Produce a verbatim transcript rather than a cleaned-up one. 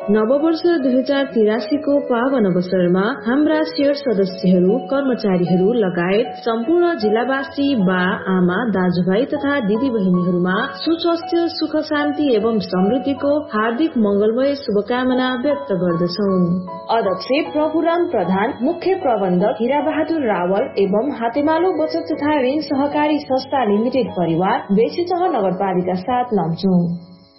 नववर्ष दुई हजार तिरासी को पावन अवसरमा हाम्रा शेयर सदस्यहरू, कर्मचारीहरू लगायत सम्पूर्ण जिल्लावासी, बा आमा, दाजुभाइ तथा दिदी बहिनीहरूमा सुस्वास्थ्य, सुख शान्ति एवं समृद्धिको हार्दिक मंगलमय शुभकामना व्यक्त गर्दछौं। अध्यक्ष प्रभुराम प्रधान, मुख्य प्रबन्धक हीरा बहादुर रावल एवं हातेमालो बचत तथा ऋण सहकारी संस्था लिमिटेड परिवार बेसीसह नगरपालिका सात लमजुङ।